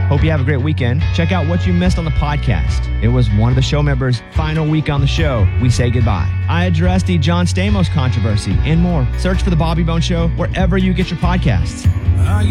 Hope you have a great weekend. Check out what you missed on the podcast. It was one of the show members' final week on the show. We say goodbye. I addressed the John Stamos controversy and more. Search for The Bobby Bone Show wherever you get your podcasts.